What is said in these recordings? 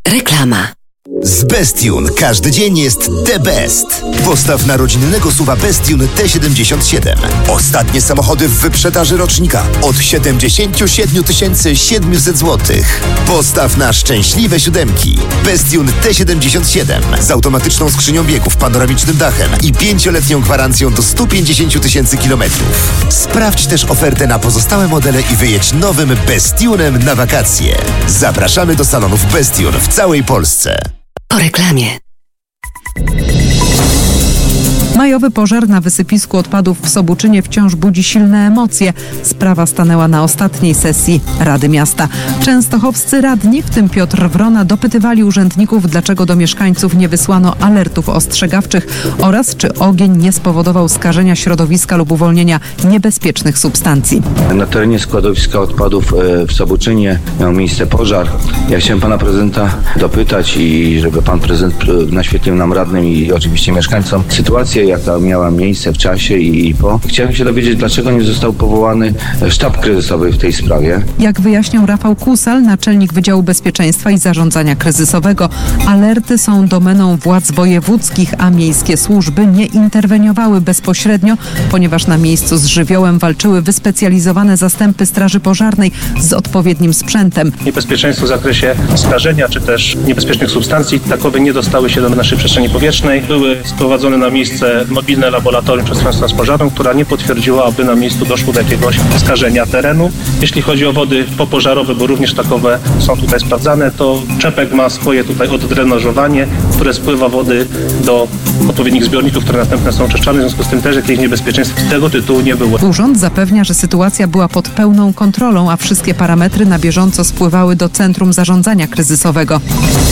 Reklama. Z Bestune każdy dzień jest the best. Postaw na rodzinnego SUV-a Bestune T77. Ostatnie samochody w wyprzedaży rocznika od 77 700 zł. Postaw na szczęśliwe siódemki. Bestune T77 z automatyczną skrzynią biegów, panoramicznym dachem i 5-letnią gwarancją do 150 000 kilometrów. Sprawdź też ofertę na pozostałe modele i wyjedź nowym Bestunem na wakacje. Zapraszamy do salonów Bestune w całej Polsce. Po reklamie. Majowy pożar na wysypisku odpadów w Sobuczynie wciąż budzi silne emocje. Sprawa stanęła na ostatniej sesji Rady Miasta. Częstochowscy radni, w tym Piotr Wrona, dopytywali urzędników, dlaczego do mieszkańców nie wysłano alertów ostrzegawczych oraz czy ogień nie spowodował skażenia środowiska lub uwolnienia niebezpiecznych substancji. Na terenie składowiska odpadów w Sobuczynie miał miejsce pożar. Ja chciałem pana prezydenta dopytać i żeby pan prezydent naświetlił nam radnym i oczywiście mieszkańcom sytuację, jaka miała miejsce w czasie i po. Chciałem się dowiedzieć, dlaczego nie został powołany sztab kryzysowy w tej sprawie. Jak wyjaśniał Rafał Kusal, naczelnik Wydziału Bezpieczeństwa i Zarządzania Kryzysowego, alerty są domeną władz wojewódzkich, a miejskie służby nie interweniowały bezpośrednio, ponieważ na miejscu z żywiołem walczyły wyspecjalizowane zastępy Straży Pożarnej z odpowiednim sprzętem. Niebezpieczeństwo w zakresie skażenia czy też niebezpiecznych substancji takowe nie dostały się do naszej przestrzeni powietrznej. Były sprowadzone na miejsce mobilne laboratorium przez Straż Pożarną, która nie potwierdziła, aby na miejscu doszło do jakiegoś skażenia terenu. Jeśli chodzi o wody popożarowe, bo również takowe są tutaj sprawdzane, to Czepek ma swoje tutaj oddrenażowanie, które spływa wody do odpowiednich zbiorników, które następnie są oczyszczane, w związku z tym też jakichś niebezpieczeństw z tego tytułu nie było. Urząd zapewnia, że sytuacja była pod pełną kontrolą, a wszystkie parametry na bieżąco spływały do Centrum Zarządzania Kryzysowego.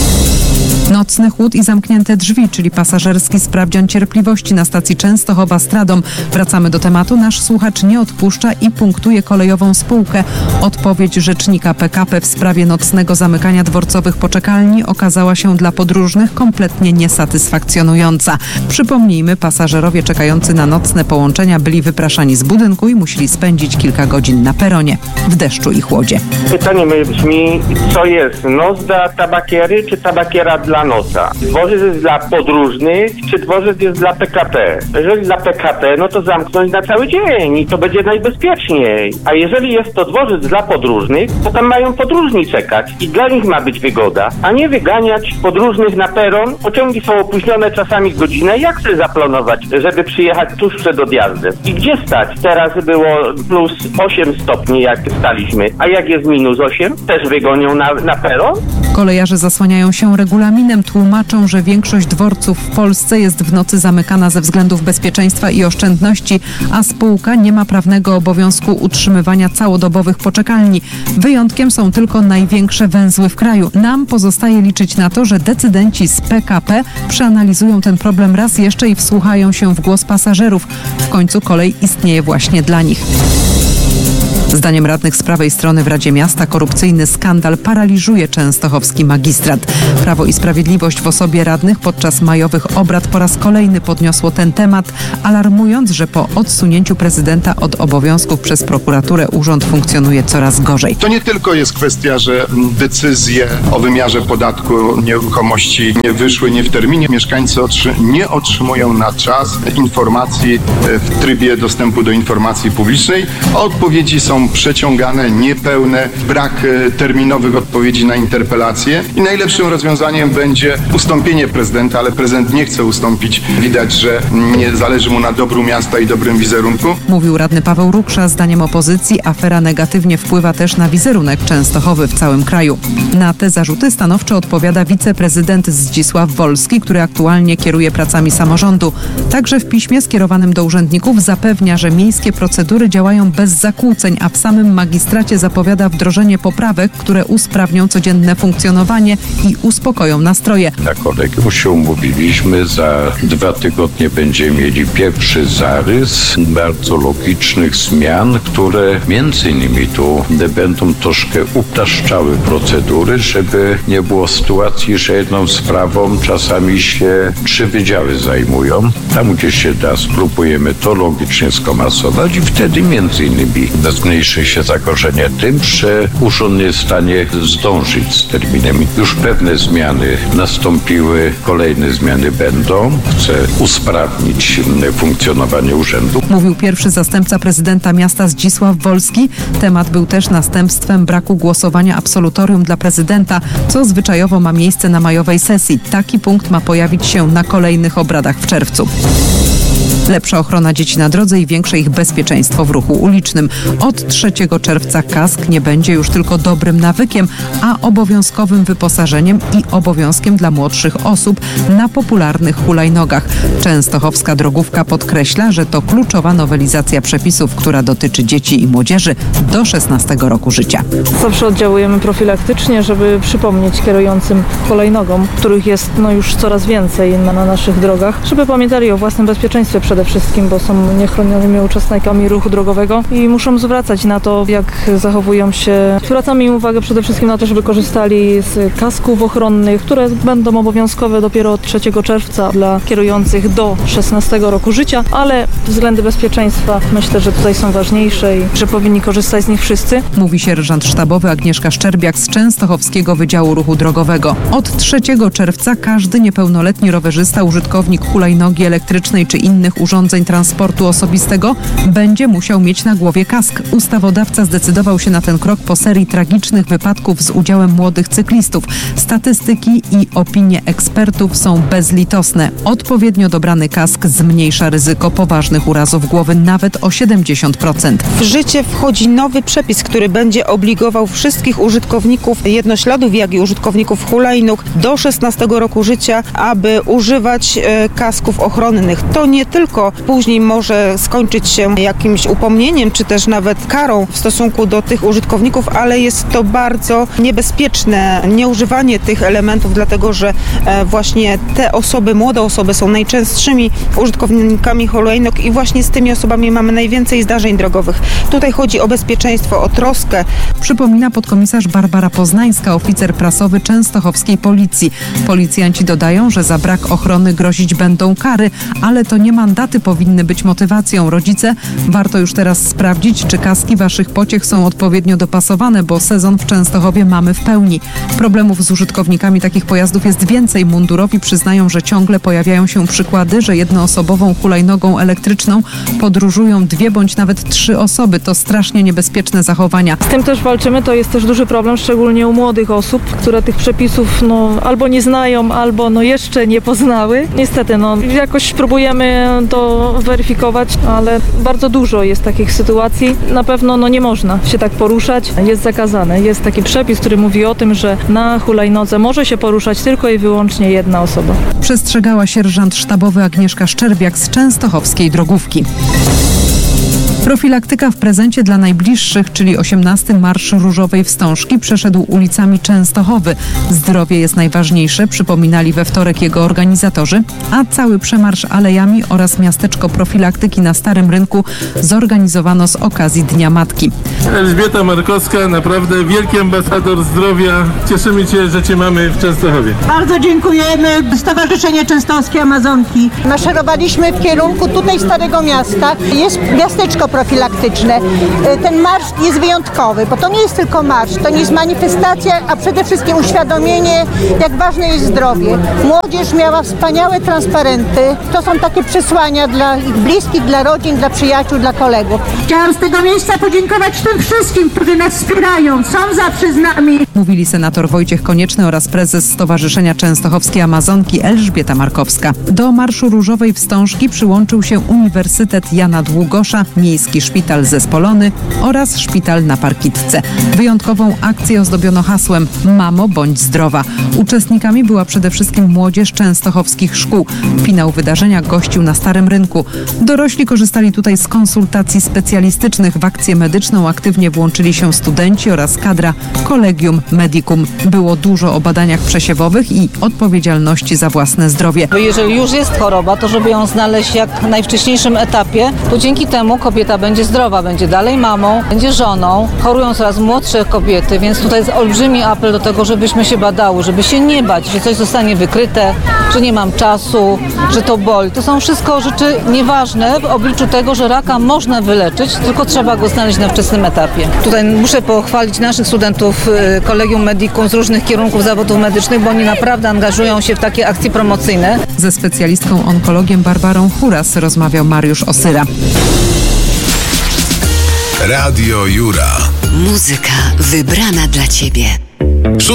Nocny chłód i zamknięte drzwi, czyli pasażerski sprawdzian cierpliwości na stacji Częstochowa-Stradom. Wracamy do tematu. Nasz słuchacz nie odpuszcza i punktuje kolejową spółkę. Odpowiedź rzecznika PKP w sprawie nocnego zamykania dworcowych poczekalni okazała się dla podróżnych kompletnie niesatysfakcjonująca. Przypomnijmy, pasażerowie czekający na nocne połączenia byli wypraszani z budynku i musieli spędzić kilka godzin na peronie w deszczu i chłodzie. Pytanie moje brzmi, co jest nos dla tabakiery, czy tabakiera dla nosa? Dworzec jest dla podróżnych, czy dworzec jest dla PKP? Jeżeli dla PKP, no to zamknąć na cały dzień i to będzie najbezpieczniej. A jeżeli jest to dworzec dla podróżnych, to tam mają podróżni czekać i dla nich ma być wygoda, a nie wyganiać podróżnych na peron. Pociągi są opóźnione czasami godzinę. Jak chcę zaplanować, żeby przyjechać tuż przed odjazdem? I gdzie stać? Teraz było plus 8 stopni, jak staliśmy. A jak jest minus 8? Też wygonią na peron? Kolejarze zasłaniają się regulaminem, tłumaczą, że większość dworców w Polsce jest w nocy zamykana ze względów bezpieczeństwa i oszczędności, a spółka nie ma prawnego obowiązku utrzymywania całodobowych poczekalni. Wyjątkiem są tylko największe węzły w kraju. Nam pozostaje liczyć na to, że decydenci z PKP przeanalizują ten problem raz jeszcze i wsłuchają się w głos pasażerów. W końcu kolej istnieje właśnie dla nich. Zdaniem radnych z prawej strony w Radzie Miasta korupcyjny skandal paraliżuje częstochowski magistrat. Prawo i Sprawiedliwość w osobie radnych podczas majowych obrad po raz kolejny podniosło ten temat, alarmując, że po odsunięciu prezydenta od obowiązków przez prokuraturę urząd funkcjonuje coraz gorzej. To nie tylko jest kwestia, że decyzje o wymiarze podatku nieruchomości nie wyszły nie w terminie. Mieszkańcy nie otrzymują na czas informacji w trybie dostępu do informacji publicznej. Odpowiedzi są przeciągane, niepełne, brak terminowych odpowiedzi na interpelacje i najlepszym rozwiązaniem będzie ustąpienie prezydenta, ale prezydent nie chce ustąpić. Widać, że nie zależy mu na dobru miasta i dobrym wizerunku. Mówił radny Paweł Ruksza. Zdaniem opozycji afera negatywnie wpływa też na wizerunek Częstochowy w całym kraju. Na te zarzuty stanowczo odpowiada wiceprezydent Zdzisław Wolski, który aktualnie kieruje pracami samorządu. Także w piśmie skierowanym do urzędników zapewnia, że miejskie procedury działają bez zakłóceń, a w samym magistracie zapowiada wdrożenie poprawek, które usprawnią codzienne funkcjonowanie i uspokoją nastroje. Na kolegium się umówiliśmy, za 2 tygodnie będziemy mieli pierwszy zarys bardzo logicznych zmian, które między innymi tu będą troszkę upraszczały procedury, żeby nie było sytuacji, że jedną sprawą czasami się 3 wydziały zajmują. Tam, gdzie się da, spróbujemy to logicznie skomasować i wtedy między innymi wezmę zmniejszy się zagrożenie tym, że urząd jest w stanie zdążyć z terminem. Już pewne zmiany nastąpiły, kolejne zmiany będą. Chcę usprawnić funkcjonowanie urzędu. Mówił pierwszy zastępca prezydenta miasta Zdzisław Wolski. Temat był też następstwem braku głosowania absolutorium dla prezydenta, co zwyczajowo ma miejsce na majowej sesji. Taki punkt ma pojawić się na kolejnych obradach w czerwcu. Lepsza ochrona dzieci na drodze i większe ich bezpieczeństwo w ruchu ulicznym. Od 3 czerwca kask nie będzie już tylko dobrym nawykiem, a obowiązkowym wyposażeniem i obowiązkiem dla młodszych osób na popularnych hulajnogach. Częstochowska drogówka podkreśla, że to kluczowa nowelizacja przepisów, która dotyczy dzieci i młodzieży do 16 roku życia. Zawsze oddziałujemy profilaktycznie, żeby przypomnieć kierującym hulajnogom, których jest już coraz więcej na naszych drogach, żeby pamiętali o własnym bezpieczeństwie przede wszystkim, bo są niechronionymi uczestnikami ruchu drogowego i muszą zwracać na to, jak zachowują się. Zwracamy im uwagę przede wszystkim na to, żeby korzystali z kasków ochronnych, które będą obowiązkowe dopiero od 3 czerwca dla kierujących do 16 roku życia, ale względy bezpieczeństwa myślę, że tutaj są ważniejsze i że powinni korzystać z nich wszyscy. Mówi sierżant sztabowy Agnieszka Szczerbiak z Częstochowskiego Wydziału Ruchu Drogowego. Od 3 czerwca każdy niepełnoletni rowerzysta, użytkownik hulajnogi elektrycznej czy innych urządzeń transportu osobistego będzie musiał mieć na głowie kask. Ustawodawca zdecydował się na ten krok po serii tragicznych wypadków z udziałem młodych cyklistów. Statystyki i opinie ekspertów są bezlitosne. Odpowiednio dobrany kask zmniejsza ryzyko poważnych urazów głowy nawet o 70%. W życie wchodzi nowy przepis, który będzie obligował wszystkich użytkowników jednośladów, jak i użytkowników hulajnóg do 16 roku życia, aby używać kasków ochronnych. To nie tylko później może skończyć się jakimś upomnieniem, czy też nawet karą w stosunku do tych użytkowników, ale jest to bardzo niebezpieczne nieużywanie tych elementów, dlatego że właśnie te osoby, młode osoby są najczęstszymi użytkownikami hulajnóg i właśnie z tymi osobami mamy najwięcej zdarzeń drogowych. Tutaj chodzi o bezpieczeństwo, o troskę. Przypomina podkomisarz Barbara Poznańska, oficer prasowy Częstochowskiej Policji. Policjanci dodają, że za brak ochrony grozić będą kary, ale to nie mandaty powinny być motywacją. Rodzice, warto już teraz sprawdzić, czy kaski waszych pociech są odpowiednio dopasowane, bo sezon w Częstochowie mamy w pełni. Problemów z użytkownikami takich pojazdów jest więcej. Mundurowi przyznają, że ciągle pojawiają się przykłady, że jednoosobową hulajnogą elektryczną podróżują 2 bądź nawet 3 osoby. To strasznie niebezpieczne zachowania. Z tym też walczymy, to jest też duży problem, szczególnie u młodych osób, które tych przepisów albo nie znają, albo jeszcze nie poznały. Niestety, jakoś próbujemy to weryfikować, ale bardzo dużo jest takich sytuacji. Na pewno nie można się tak poruszać, jest zakazane. Jest taki przepis, który mówi o tym, że na hulajnodze może się poruszać tylko i wyłącznie jedna osoba. Przestrzegała sierżant sztabowy Agnieszka Szczerbiak z Częstochowskiej Drogówki. Profilaktyka w prezencie dla najbliższych, czyli 18 Marsz Różowej Wstążki przeszedł ulicami Częstochowy. Zdrowie jest najważniejsze, przypominali we wtorek jego organizatorzy, a cały przemarsz alejami oraz miasteczko profilaktyki na Starym Rynku zorganizowano z okazji Dnia Matki. Elżbieta Markowska, naprawdę wielki ambasador zdrowia. Cieszymy się, że Cię mamy w Częstochowie. Bardzo dziękujemy. Stowarzyszenie Częstochowskie Amazonki. Maszerowaliśmy w kierunku tutaj Starego Miasta. Jest miasteczko profilaktyczne. Ten marsz jest wyjątkowy, bo to nie jest tylko marsz, to nie jest manifestacja, a przede wszystkim uświadomienie, jak ważne jest zdrowie. Młodzież miała wspaniałe transparenty. To są takie przesłania dla ich bliskich, dla rodzin, dla przyjaciół, dla kolegów. Chciałam z tego miejsca podziękować tym wszystkim, którzy nas wspierają, są zawsze z nami. Mówili senator Wojciech Konieczny oraz prezes Stowarzyszenia Częstochowskie Amazonki Elżbieta Markowska. Do Marszu Różowej Wstążki przyłączył się Uniwersytet Jana Długosza, Miejski Szpital Zespolony oraz Szpital na Parkitce. Wyjątkową akcję ozdobiono hasłem „Mamo, bądź zdrowa”. Uczestnikami była przede wszystkim młodzież częstochowskich szkół. Finał wydarzenia gościł na Starym Rynku. Dorośli korzystali tutaj z konsultacji specjalistycznych. W akcję medyczną aktywnie włączyli się studenci oraz kadra Collegium Medicum. Było dużo o badaniach przesiewowych i odpowiedzialności za własne zdrowie. Jeżeli już jest choroba, to żeby ją znaleźć jak na najwcześniejszym etapie, to dzięki temu kobieta będzie zdrowa, będzie dalej mamą, będzie żoną. Chorują coraz młodsze kobiety, więc tutaj jest olbrzymi apel do tego, żebyśmy się badały, żeby się nie bać, że coś zostanie wykryte, że nie mam czasu, że to boli. To są wszystko rzeczy nieważne w obliczu tego, że raka można wyleczyć, tylko trzeba go znaleźć na wczesnym etapie. Tutaj muszę pochwalić naszych studentów Collegium Medicum z różnych kierunków zawodów medycznych, bo oni naprawdę angażują się w takie akcje promocyjne. Ze specjalistką onkologiem Barbarą Huras rozmawiał Mariusz Osyra. Radio Jura. Muzyka wybrana dla Ciebie.